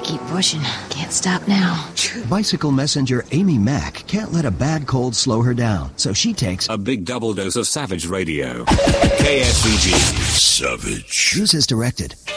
keep pushing. Can't stop now. Bicycle messenger Amy Mack can't let a bad cold slow her down, so she takes a big double dose of Savage Radio. KSVG. Savage. Use as directed.